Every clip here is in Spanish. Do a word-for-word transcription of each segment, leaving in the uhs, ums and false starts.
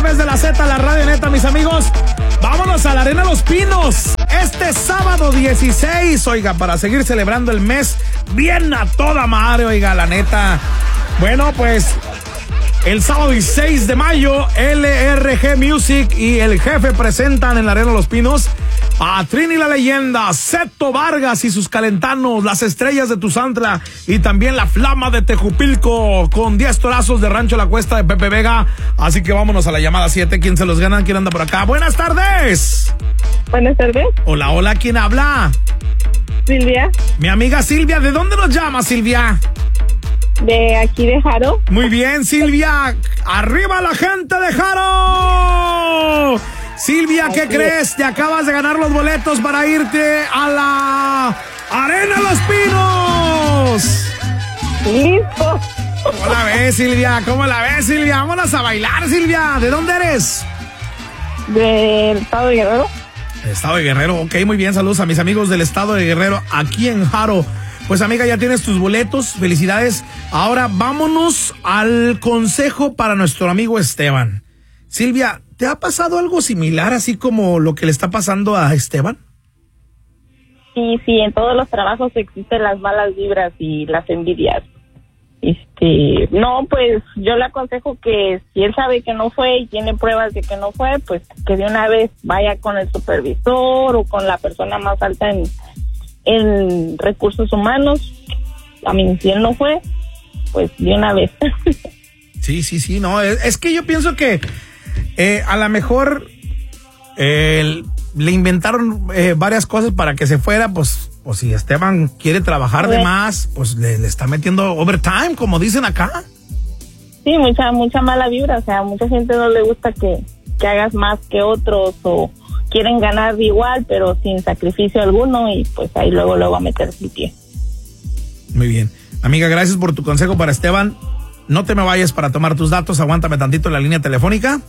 través de la Z, la radio neta, mis amigos. Vámonos a la Arena Los Pinos este sábado dieciséis, oiga, para seguir celebrando el mes bien a toda madre, oiga, la neta. Bueno, pues el sábado dieciséis de mayo, L R G Music y El Jefe presentan en la Arena Los Pinos a Trini la Leyenda, Seto Vargas y sus calentanos, Las Estrellas de Tuzantla y también La Flama de Tejupilco, con diez torazos de Rancho La Cuesta de Pepe Vega. Así que vámonos a la llamada siete. ¿Quién se los gana? ¿Quién anda por acá? Buenas tardes. Buenas tardes. Hola, hola, ¿quién habla? Silvia. Mi amiga Silvia, ¿de dónde nos llama, Silvia? De aquí de Jaro. Muy bien, Silvia. ¡Arriba la gente de Jaro! Silvia, ¿qué Así crees? Te acabas de ganar los boletos para irte a la Arena Los Pinos. Listo. ¿Cómo la ves, Silvia? ¿Cómo la ves, Silvia? Vámonos a bailar, Silvia. ¿De dónde eres? Del estado de Guerrero. Estado de Guerrero, ok, muy bien. Saludos a mis amigos del estado de Guerrero, aquí en Jaro. Pues, amiga, ya tienes tus boletos. Felicidades. Ahora vámonos al consejo para nuestro amigo Esteban. Silvia, ¿te ha pasado algo similar, así como lo que le está pasando a Esteban? Sí, sí, en todos los trabajos existen las malas vibras y las envidias. Este, no, pues yo le aconsejo que si él sabe que no fue y tiene pruebas de que no fue, pues que de una vez vaya con el supervisor o con la persona más alta en, en recursos humanos. A mí, si él no fue, pues de una vez. Sí, sí, sí, no, es, es que yo pienso que eh, a lo mejor eh, le inventaron eh, varias cosas para que se fuera, pues, pues si Esteban quiere trabajar de más, pues le, le está metiendo overtime, como dicen acá. Sí, mucha mucha mala vibra, o sea, mucha gente no le gusta que, que hagas más que otros o quieren ganar igual, pero sin sacrificio alguno y pues ahí luego luego a meter el pie. Muy bien. Amiga, gracias por tu consejo para Esteban. No te me vayas para tomar tus datos, aguántame tantito en la línea telefónica.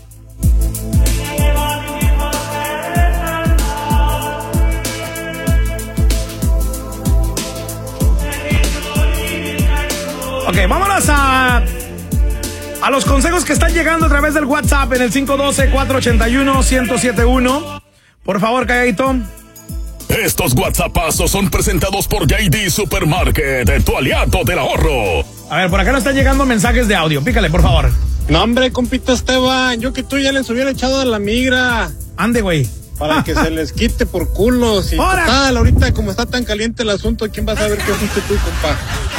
Ok, vámonos a a los consejos que están llegando a través del WhatsApp en el cinco uno dos, cuatro ocho uno, uno cero siete uno. Por favor, calladito. Estos WhatsAppazos son presentados por J D Supermarket, tu aliado del ahorro. A ver, por acá nos están llegando mensajes de audio. Pícale, por favor. No, hombre, compita Esteban, yo que tú ya les hubiera echado a la migra. Ande, güey. Para que se les quite por culos. Y ¡Hora! total, ahorita como está tan caliente el asunto, ¿quién va a saber qué fuiste tú, compa?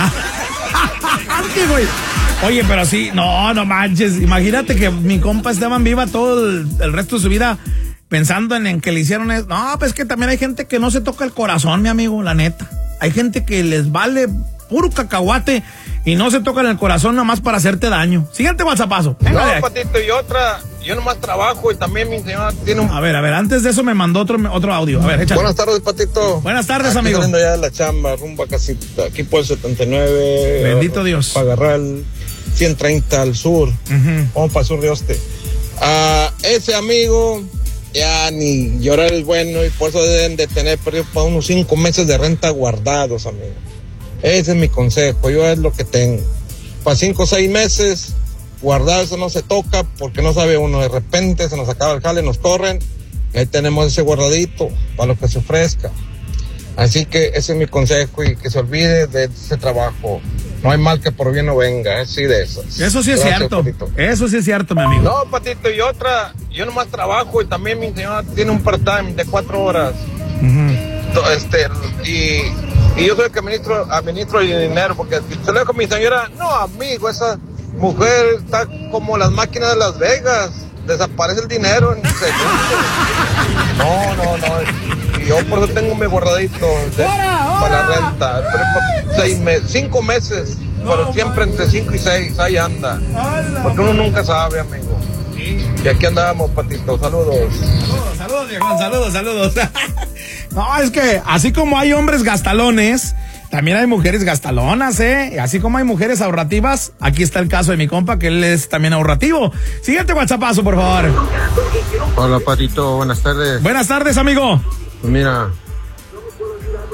Ande, güey. Oye, pero sí, no, no manches. Imagínate que mi compa Esteban viva todo el, el resto de su vida pensando en, en que le hicieron eso. No, pues que también hay gente que no se toca el corazón, mi amigo, la neta. Hay gente que les vale puro cacahuate y no se tocan el corazón nomás para hacerte daño. Siguiente WhatsAppazo. No, Patito, y otra, yo nomás trabajo y también mi señora tiene un... A ver, a ver, antes de eso me mandó otro, otro audio. A ver, échale. Buenas tardes, Patito. Buenas tardes, aquí amigo. Saliendo ya de la chamba, rumbo a casita, aquí por el setenta y nueve. Bendito uh, Dios. Para agarrar el ciento treinta al sur. Uh-huh. Vamos para el sur de Oste. Uh, ese amigo... Ya ni llorar es bueno y por eso deben de tener perdido para unos cinco meses de renta guardados, amigo. Ese es mi consejo, yo es lo que tengo. Para cinco o seis meses, guardado, eso no se toca porque no sabe uno, de repente se nos acaba el jale, nos corren, ahí tenemos ese guardadito para lo que se ofrezca. Así que ese es mi consejo y que se olvide de ese trabajo. No hay mal que por bien no venga, es sí de esas. Eso sí es Gracias, cierto. Patito. Eso sí es cierto, mi amigo. No, Patito, y otra, yo nomás trabajo y también mi señora tiene un part-time de cuatro horas. Uh-huh. Este, y, y yo soy el que administro, administro el dinero, porque si se lo dejo a mi señora, no, amigo, esa mujer está como las máquinas de Las Vegas, desaparece el dinero en segundos. No, no, no. Y yo por eso tengo mi guardadito de, ¡Hora, hora! Para la renta. Pero seis meses, cinco meses, no, pero siempre entre cinco y seis, ahí anda. Porque uno nunca sabe, amigo. Y aquí andamos, Patito, saludos. Saludos, saludos, viejo, saludos, saludos. No, es que así como hay hombres gastalones, también hay mujeres gastalonas, ¿eh? Así como hay mujeres ahorrativas, aquí está el caso de mi compa, que él es también ahorrativo. Siguiente WhatsAppazo, por favor. Hola, Patito, buenas tardes. Buenas tardes, amigo. Pues mira,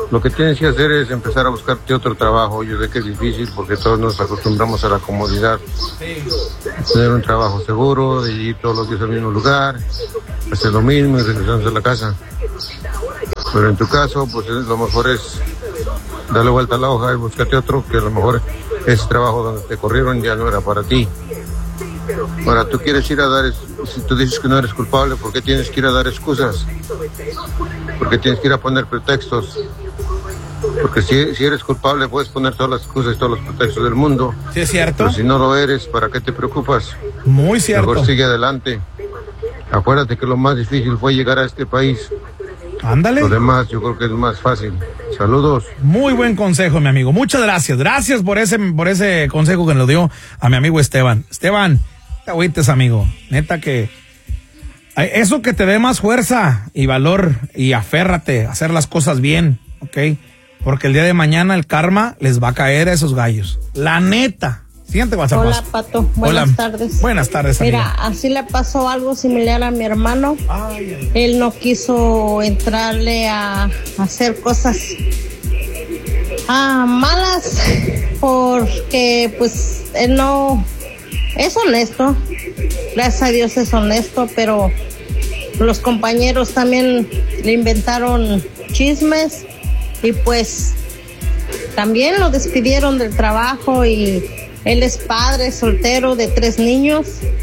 Lo que tienes que hacer es empezar a buscarte otro trabajo. Yo sé que es difícil porque todos nos acostumbramos a la comodidad. Tener un trabajo seguro, de ir todos los días al mismo lugar, hacer lo mismo y regresarnos a la casa. Pero en tu caso, pues lo mejor es darle vuelta a la hoja y buscarte otro, que a lo mejor ese trabajo donde te corrieron ya no era para ti. Ahora, tú quieres ir a dar, si tú dices que no eres culpable, ¿por qué tienes que ir a dar excusas? ¿Por qué tienes que ir a poner pretextos? Porque si, si eres culpable puedes poner todas las excusas y todos los pretextos del mundo. Sí, es cierto. Pero si no lo eres, ¿para qué te preocupas? Muy cierto. Mejor sigue adelante. Acuérdate que lo más difícil fue llegar a este país. Ándale. Lo demás yo creo que es más fácil. Saludos. Muy buen consejo, mi amigo. Muchas gracias. Gracias por ese, por ese consejo que nos dio a mi amigo Esteban. Esteban, te agüites, amigo. Neta que eso que te dé más fuerza y valor y aférrate a hacer las cosas bien, ¿ok? Porque el día de mañana el karma les va a caer a esos gallos. La neta. Siguiente WhatsApp. Hola, Pato. Buenas Hola. tardes. Buenas tardes, amiga. Mira, así le pasó algo similar a mi hermano. Ay, ay. Él no quiso entrarle a, a hacer cosas ah, malas porque pues él no es honesto. Gracias a Dios es honesto, pero los compañeros también le inventaron chismes y pues también lo despidieron del trabajo y él es padre soltero de tres niños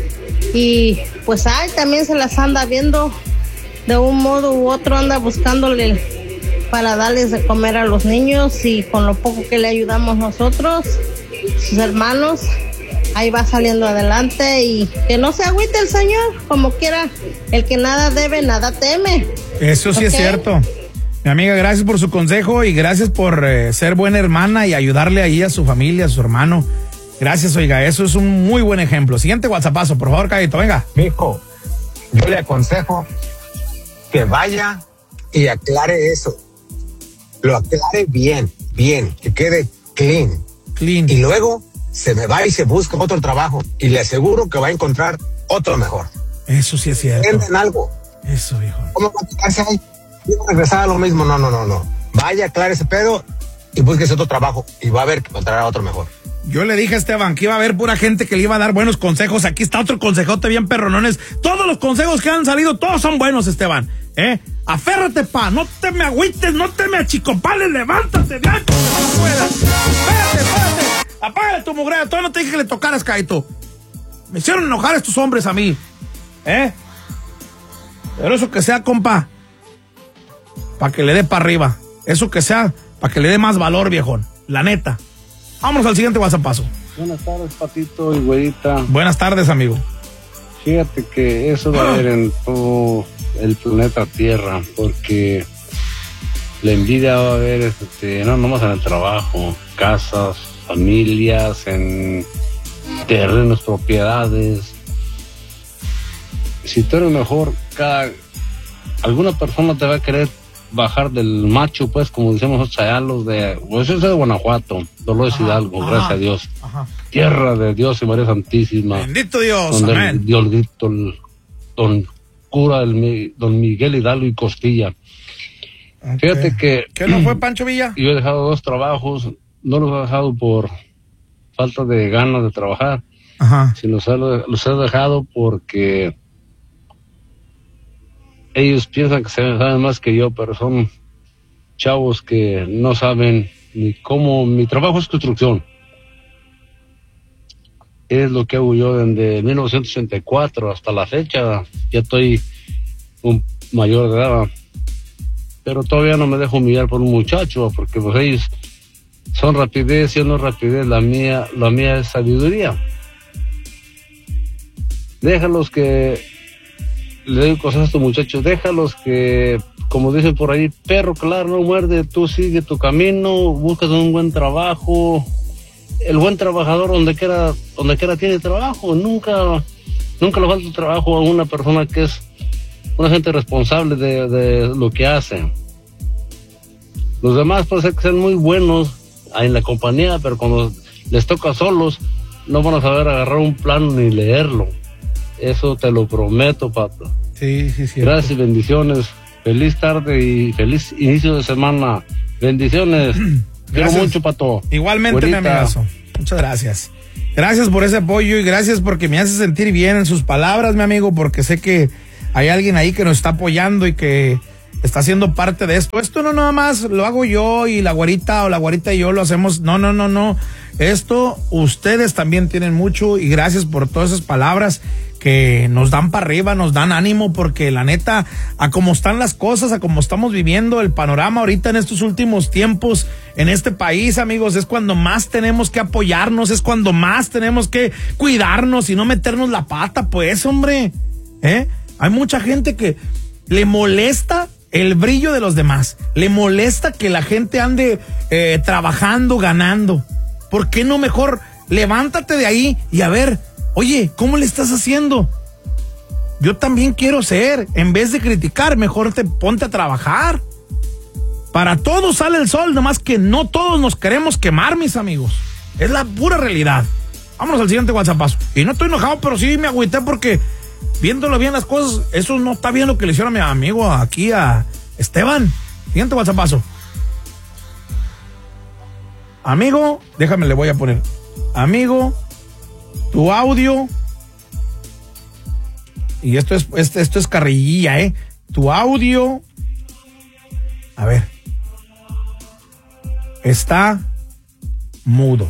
y pues ay, también se las anda viendo de un modo u otro, anda buscándole para darles de comer a los niños y con lo poco que le ayudamos nosotros, sus hermanos, ahí va saliendo adelante y que no se agüite el señor, como quiera, el que nada debe, nada teme. Eso sí, ¿okay? Es cierto. Mi amiga, gracias por su consejo y gracias por eh, ser buena hermana y ayudarle ahí a su familia, a su hermano. Gracias, oiga, eso es un muy buen ejemplo. Siguiente WhatsAppazo, por favor, Caíto, venga. Mijo, yo le aconsejo que vaya y aclare eso. Lo aclare bien, bien, que quede clean. Clean. Y luego se me va y se busca otro trabajo y le aseguro que va a encontrar otro mejor. Eso sí es cierto. ¿Entienden algo? Eso, viejo. ¿Cómo va a quedarse ahí? Y va a regresar a lo mismo. No, no, no, no. Vaya, aclare ese pedo y búsquese otro trabajo y va a ver que encontrará otro mejor. Yo le dije a Esteban que iba a haber pura gente que le iba a dar buenos consejos. Aquí está otro consejote bien perronones. Todos los consejos que han salido, todos son buenos, Esteban. ¿Eh? Aférrate, pa. No te me agüites, no te me achicopales. Levántate de ancho que no puedas. Espérate, espérate. Apágale tu mugrera. Todavía no te dije que le tocaras, Caito. Me hicieron enojar estos hombres a mí. ¿Eh? Pero eso que sea, compa, para que le dé para arriba. Eso que sea, para que le dé más valor, viejón. La neta. Vámonos al siguiente WhatsAppazo. Buenas tardes, Patito y güerita. Buenas tardes, amigo. Fíjate que eso va a haber en todo el planeta Tierra, porque la envidia va a haber, este, no nomás en el trabajo, casas, familias, en terrenos, propiedades. Si tú eres mejor, cada, alguna persona te va a querer bajar del macho, pues, como decimos nosotros allá, los de, pues eso es de Guanajuato, Dolores Ajá, Hidalgo, ajá, gracias a Dios. Ajá. Tierra de Dios y María Santísima. Bendito Dios, donde amén. El Dios grito, el don cura, el, don Miguel Hidalgo y Costilla. Okay. Fíjate que... ¿Qué no fue, Pancho Villa? Yo he dejado dos trabajos, no los he dejado por falta de ganas de trabajar. Ajá. Sino los he, los he dejado porque ellos piensan que saben más que yo, pero son chavos que no saben ni cómo. Mi trabajo es construcción. Es lo que hago yo desde mil novecientos ochenta y cuatro hasta la fecha. Ya estoy un mayor de edad, pero todavía no me dejo humillar por un muchacho, porque pues ellos son rapidez, yo no rapidez, la mía, la mía es sabiduría. Déjalos que, le doy cosas a estos muchachos, déjalos que, como dicen por ahí, perro claro no muerde, tú sigue tu camino, buscas un buen trabajo. El buen trabajador donde quiera, donde quiera tiene trabajo, nunca, nunca le falta trabajo a una persona que es una gente responsable de, de lo que hace. Los demás puede ser que sean muy buenos en la compañía, pero cuando les toca solos, no van a saber agarrar un plano ni leerlo. Eso te lo prometo, Pato. Sí, sí, sí. Gracias y bendiciones. Feliz tarde y feliz inicio de semana. Bendiciones. Quiero mucho, Pato. Igualmente, Buenita. mi amigazo. Muchas gracias. Gracias por ese apoyo y gracias porque me hace sentir bien en sus palabras, mi amigo, porque sé que hay alguien ahí que nos está apoyando y que está siendo parte de esto. Esto no nada más lo hago yo y la güerita o la güerita y yo lo hacemos. No, no, no, no. Esto ustedes también tienen mucho y gracias por todas esas palabras que nos dan para arriba, nos dan ánimo, porque la neta, a cómo están las cosas, a cómo estamos viviendo el panorama ahorita en estos últimos tiempos en este país, amigos, es cuando más tenemos que apoyarnos, es cuando más tenemos que cuidarnos y no meternos la pata, pues, hombre, ¿eh? Hay mucha gente que le molesta el brillo de los demás, le molesta que la gente ande eh, trabajando, ganando. ¿Por qué no mejor levántate de ahí y a ver, oye, ¿cómo le estás haciendo? Yo también quiero ser, en vez de criticar, mejor te ponte a trabajar. Para todos sale el sol, nomás que no todos nos queremos quemar, mis amigos. Es la pura realidad. Vámonos al siguiente WhatsAppazo. Y no estoy enojado, pero sí me agüité porque viéndolo bien las cosas, eso no está bien lo que le hicieron a mi amigo aquí, a Esteban. Siguiente WhatsAppazo. Amigo, déjame, le voy a poner. Amigo, tu audio. Y esto es, esto, esto es carrillilla, ¿eh? Tu audio. A ver. Está mudo.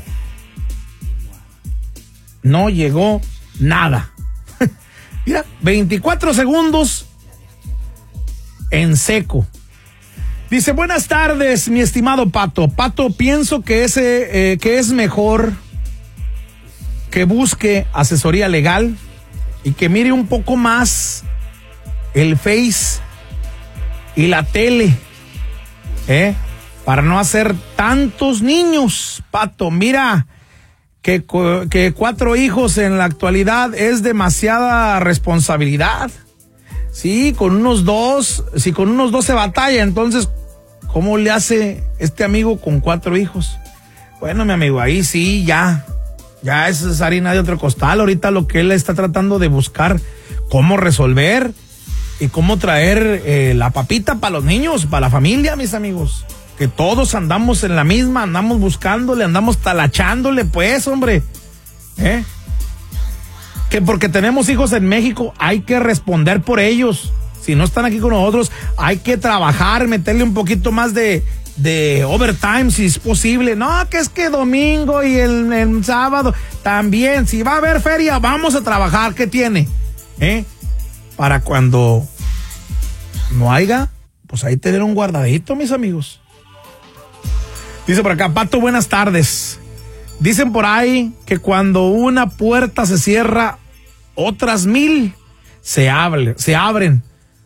No llegó nada. Mira, veinticuatro segundos en seco. Dice, buenas tardes, mi estimado Pato. Pato, pienso que, ese, eh, que es mejor que busque asesoría legal y que mire un poco más el Face y la tele, ¿eh? Para no hacer tantos niños, Pato. Mira, que, que cuatro hijos en la actualidad es demasiada responsabilidad. Sí, con unos dos, si con unos dos se batalla, entonces, ¿cómo le hace este amigo con cuatro hijos? Bueno, mi amigo, ahí sí, ya, ya es harina de otro costal. Ahorita lo que él está tratando de buscar, cómo resolver y cómo traer eh, la papita para los niños, para la familia, mis amigos. Que todos andamos en la misma, andamos buscándole, andamos talachándole, pues, hombre, ¿eh? Que porque tenemos hijos en México hay que responder por ellos. Si no están aquí con nosotros, hay que trabajar, meterle un poquito más de, de overtime si es posible. No, que es que domingo y el, el sábado también. Si va a haber feria, vamos a trabajar. ¿Qué tiene? ¿Eh? Para cuando no haya, pues ahí tener un guardadito, mis amigos. Dice por acá, Pato, buenas tardes. Dicen por ahí que cuando una puerta se cierra, otras mil se, hable, se abren.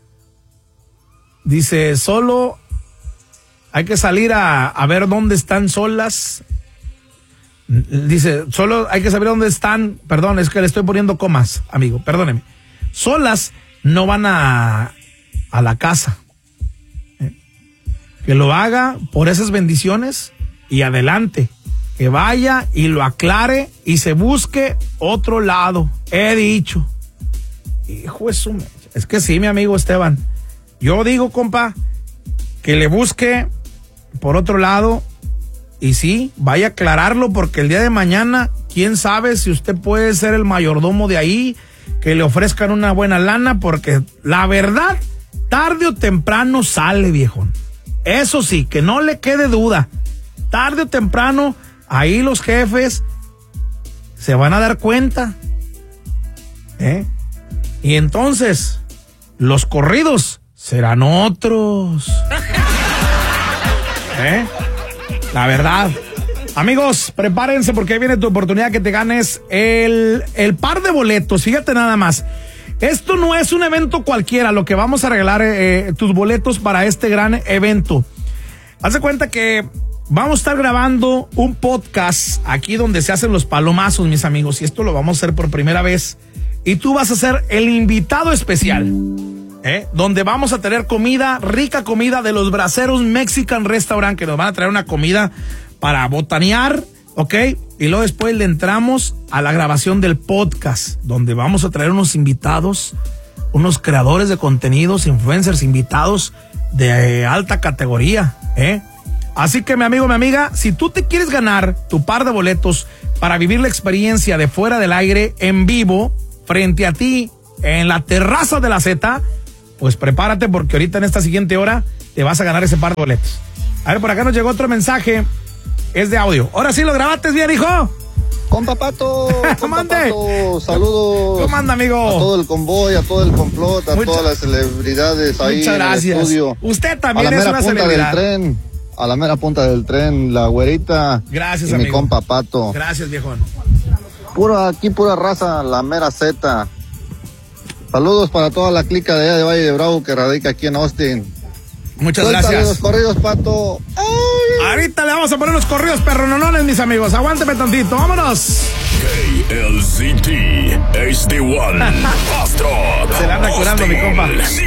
Dice, solo hay que salir a, a ver dónde están solas. Dice, solo hay que saber dónde están. Perdón, es que le estoy poniendo comas, amigo, perdóneme. Solas no van a, a la casa. ¿Eh? Que lo haga por esas bendiciones y adelante. Que vaya y lo aclare y se busque otro lado. He dicho. Hijo de su... Es que sí, mi amigo Esteban. Yo digo, compa, que le busque por otro lado y sí, vaya a aclararlo porque el día de mañana, quién sabe si usted puede ser el mayordomo de ahí, que le ofrezcan una buena lana, porque la verdad, tarde o temprano sale, viejón. Eso sí, que no le quede duda. Tarde o temprano, ahí los jefes se van a dar cuenta. ¿Eh? Y entonces, los corridos serán otros. ¿Eh? La verdad. Amigos, prepárense porque ahí viene tu oportunidad que te ganes el, el par de boletos. Fíjate nada más. Esto no es un evento cualquiera, lo que vamos a regalar eh, tus boletos para este gran evento. Haz de cuenta que vamos a estar grabando un podcast aquí donde se hacen los palomazos, mis amigos, y esto lo vamos a hacer por primera vez. Y tú vas a ser el invitado especial, ¿eh? Donde vamos a tener comida, rica comida de los Braceros Mexican Restaurant, que nos van a traer una comida para botanear, ¿ok? Y luego después le entramos a la grabación del podcast, donde vamos a traer unos invitados, unos creadores de contenidos, influencers invitados de alta categoría, ¿eh? Así que mi amigo, mi amiga, si tú te quieres ganar tu par de boletos para vivir la experiencia de Fuera del Aire en vivo, frente a ti, en la terraza de la Z, pues prepárate porque ahorita en esta siguiente hora te vas a ganar ese par de boletos. A ver, por acá nos llegó otro mensaje, es de audio. Ahora sí lo grabaste bien, hijo. Compa Pato, compa Pato, saludos. ¿Cómo anda, amigo? A todo el convoy, a todo el complot, a Mucha, todas las celebridades ahí muchas gracias. En el estudio. Usted también a la es mera una punta celebridad. Del tren, a la mera punta del tren, la güerita. Gracias, y amigo. mi compa Pato. Gracias, viejón. Pura, aquí pura raza, la mera Z. Saludos para toda la clica de allá de Valle de Bravo que radica aquí en Austin. Muchas Suéltale gracias. los corridos, Pato. ¡Ay! Ahorita le vamos a poner los corridos perrononones, mis amigos. Aguánteme tantito, vámonos. K L Z T, H D uno, Astro. Se la anda curando, mi compa.